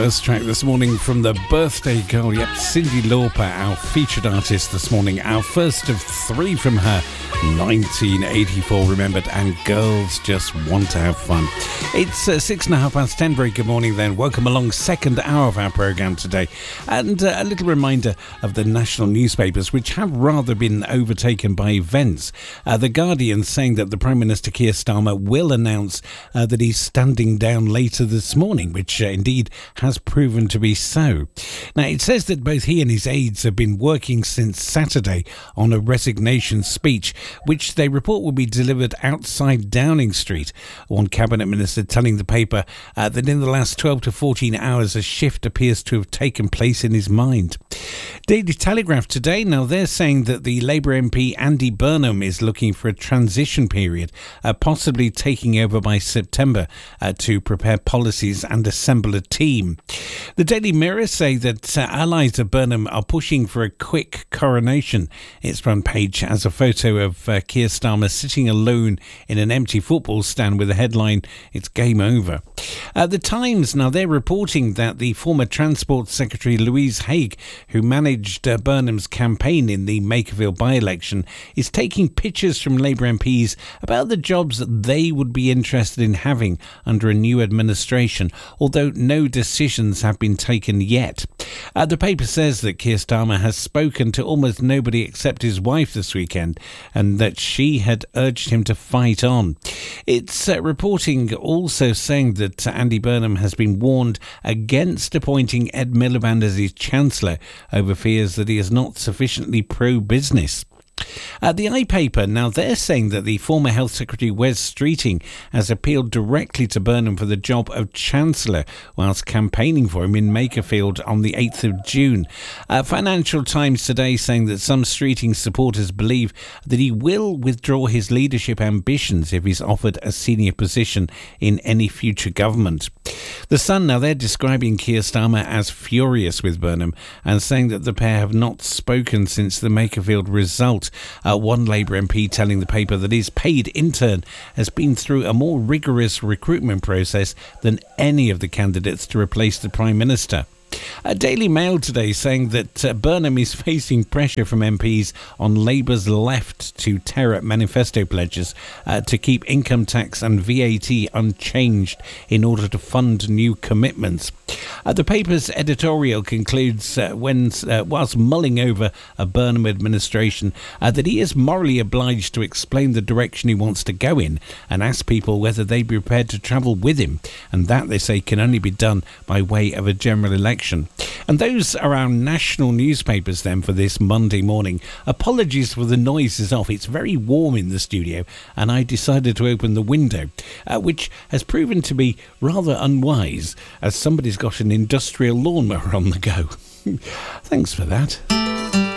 First track this morning from the birthday girl, Cyndi Lauper, our featured artist this morning. Our first of three from her, 1984 remembered, and Girls Just Want to Have Fun. It's 10:06. Very good morning then. Welcome along, second hour of our programme today. And a little reminder of the national newspapers, which have rather been overtaken by events. The Guardian saying that the Prime Minister Keir Starmer will announce that he's standing down later this morning, which indeed has proven to be so. Now, it says that both he and his aides have been working since Saturday on a resignation speech, which they report will be delivered outside Downing Street. One cabinet minister telling the paper that in the last 12 to 14 hours a shift appears to have taken place in his mind. Daily Telegraph today, now they're saying that the Labour MP Andy Burnham is looking for a transition period, possibly taking over by September to prepare policies and assemble a team. The Daily Mirror say that allies of Burnham are pushing for a quick coronation. Its front page has a photo of Keir Starmer sitting alone in an empty football stand with the headline, "It's game over." The Times, now they're reporting that the former Transport Secretary Louise Haigh, who managed Burnham's campaign in the Makerfield by-election, is taking pictures from Labour MPs about the jobs that they would be interested in having under a new administration, although no decisions have been taken yet. The paper says that Keir Starmer has spoken to almost nobody except his wife this weekend, and that she had urged him to fight on. It's reporting also saying that Andy Burnham has been warned against appointing Ed Miliband as his Chancellor over fears that he is not sufficiently pro-business. The iPaper, now they're saying that the former Health Secretary Wes Streeting has appealed directly to Burnham for the job of Chancellor whilst campaigning for him in Makerfield on the 8th of June. Financial Times today saying that some Streeting supporters believe that he will withdraw his leadership ambitions if he's offered a senior position in any future government. The Sun, now they're describing Keir Starmer as furious with Burnham and saying that the pair have not spoken since the Makerfield result. One Labour MP telling the paper that his paid intern has been through a more rigorous recruitment process than any of the candidates to replace the Prime Minister. Daily Mail today saying that Burnham is facing pressure from MPs on Labour's left to tear up manifesto pledges to keep income tax and VAT unchanged in order to fund new commitments. The paper's editorial concludes whilst mulling over a Burnham administration that he is morally obliged to explain the direction he wants to go in and ask people whether they'd be prepared to travel with him, and that, they say, can only be done by way of a general election. And those are our national newspapers then for this Monday morning. Apologies for the noise is off. It's very warm in the studio and I decided to open the window, which has proven to be rather unwise as somebody's got an industrial lawnmower on the go. Thanks for that.